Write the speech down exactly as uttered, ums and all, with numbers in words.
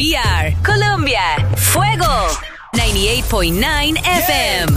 V R. Colombia. Fuego. ninety-eight point nine F M.